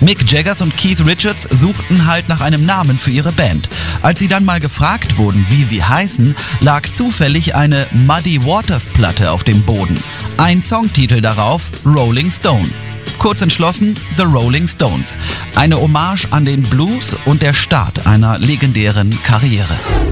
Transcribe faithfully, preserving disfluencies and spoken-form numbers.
Mick Jagger und Keith Richards suchten halt nach einem Namen für ihre Band. Als sie dann mal gefragt wurden, wie sie heißen, lag zufällig eine Muddy Waters Platte auf dem Boden. Ein Songtitel darauf, Rolling Stone. Kurz entschlossen, The Rolling Stones. Eine Hommage an den Blues und der Start einer legendären Karriere.